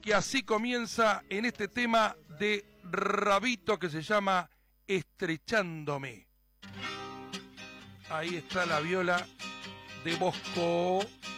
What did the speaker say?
que así comienza en este tema de Rabito que se llama Estrechándome. Ahí está la viola de Bosco.